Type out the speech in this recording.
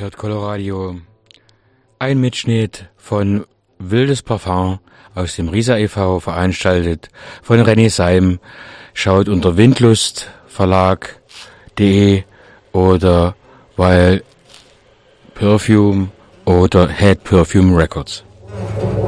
hört Coloradio. Ein Mitschnitt von Wildes Parfum aus dem Riesa e.V. veranstaltet von René Seim. Schaut unter windlustverlag.de oder Wild Perfume oder Head Perfume Records.